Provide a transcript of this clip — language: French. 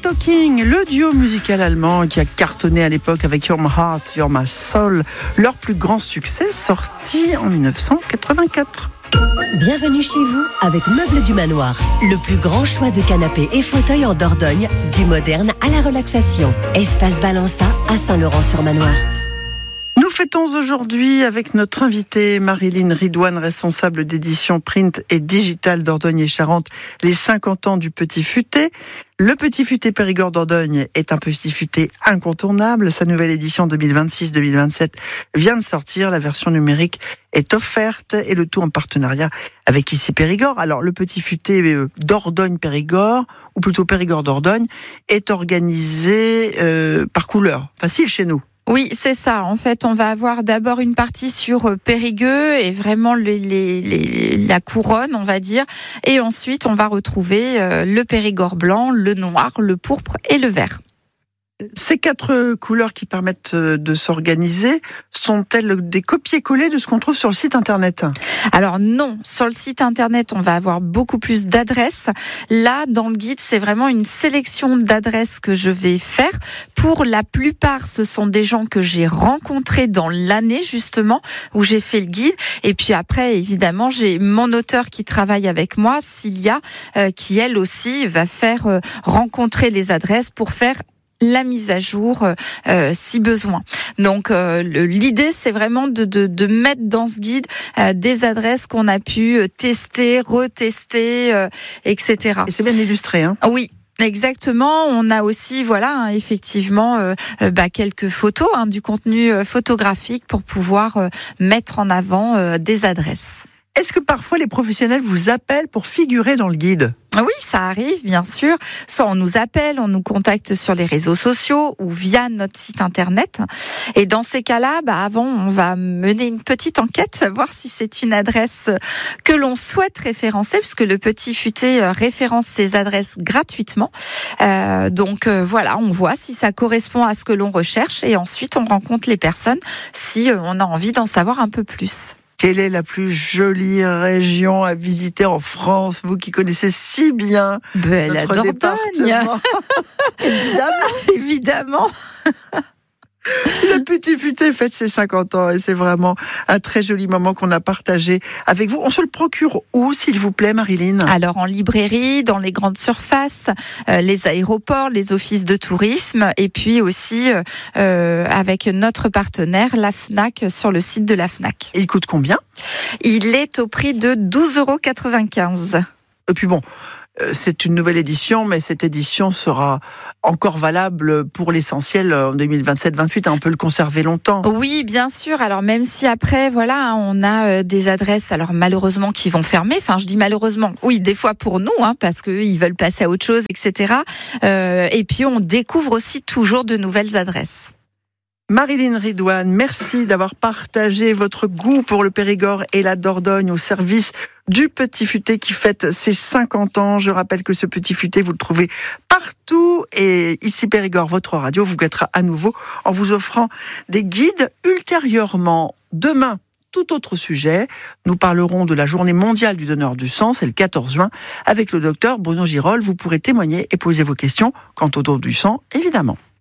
Talking, le duo musical allemand qui a cartonné à l'époque avec You're My Heart, You're My Soul, leur plus grand succès sorti en 1984. Bienvenue chez vous avec Meubles du Manoir. Le plus grand choix de canapés et fauteuils en Dordogne, du moderne à la relaxation. Espace Balança à Saint-Laurent-sur-Manoir. Nous fêtons aujourd'hui avec notre invitée Marilyn Ridouane, responsable d'édition print et digital Dordogne et Charente, les 50 ans du Petit Futé. Le Petit Futé Périgord Dordogne est un Petit Futé incontournable. Sa nouvelle édition 2026-2027 vient de sortir. La version numérique est offerte et le tout en partenariat avec ICI Périgord. Alors, le Petit Futé Dordogne-Périgord, ou plutôt Périgord-Dordogne, est organisé par couleur. Facile chez nous. Oui, c'est ça. En fait, on va avoir d'abord une partie sur Périgueux et vraiment la couronne, on va dire. Et ensuite, on va retrouver le Périgord blanc, le noir, le pourpre et le vert. Ces 4 couleurs qui permettent de s'organiser sont-elles des copier-coller de ce qu'on trouve sur le site internet ? Alors non, sur le site internet, on va avoir beaucoup plus d'adresses. Là, dans le guide, c'est vraiment une sélection d'adresses que je vais faire. Pour la plupart, ce sont des gens que j'ai rencontrés dans l'année, justement, où j'ai fait le guide. Et puis après, évidemment, j'ai mon auteur qui travaille avec moi, Cilia, qui elle aussi va faire rencontrer les adresses pour faire la mise à jour si besoin. Donc l'idée c'est vraiment de mettre dans ce guide des adresses qu'on a pu tester, retester, etc. Et c'est bien illustré, hein ? Oui. Exactement, on a aussi effectivement quelques photos, du contenu photographique pour pouvoir mettre en avant des adresses. Est-ce que parfois les professionnels vous appellent pour figurer dans le guide ? Oui, ça arrive, bien sûr. Soit on nous appelle, on nous contacte sur les réseaux sociaux ou via notre site internet. Et dans ces cas-là, avant, on va mener une petite enquête, voir si c'est une adresse que l'on souhaite référencer, puisque le Petit Futé référence ses adresses gratuitement. On voit si ça correspond à ce que l'on recherche et ensuite on rencontre les personnes si on a envie d'en savoir un peu plus. Quelle est la plus jolie région à visiter en France, vous qui connaissez si bien la Dordogne. Évidemment. Le Petit Futé fête ses 50 ans et c'est vraiment un très joli moment qu'on a partagé avec vous. On se le procure où, s'il vous plaît, Marilyn ? Alors, en librairie, dans les grandes surfaces, les aéroports, les offices de tourisme et puis aussi avec notre partenaire, la Fnac, sur le site de la Fnac. Et il coûte combien ? Il est au prix de 12,95 €. Et puis bon, c'est une nouvelle édition, mais cette édition sera encore valable pour l'essentiel en 2027-28. On peut le conserver longtemps. Oui, bien sûr. Alors même si après, on a des adresses, alors malheureusement qui vont fermer. Enfin, je dis malheureusement. Oui, des fois pour nous, parce que ils veulent passer à autre chose, etc. Et puis on découvre aussi toujours de nouvelles adresses. Marilyn Ridouane, merci d'avoir partagé votre goût pour le Périgord et la Dordogne au service du Petit Futé qui fête ses 50 ans. Je rappelle que ce Petit Futé, vous le trouvez partout et ICI Périgord, votre radio, vous gâtera à nouveau en vous offrant des guides ultérieurement. Demain, tout autre sujet, nous parlerons de la journée mondiale du donneur du sang, c'est le 14 juin, avec le docteur Bruno Girol. Vous pourrez témoigner et poser vos questions quant au don du sang, évidemment.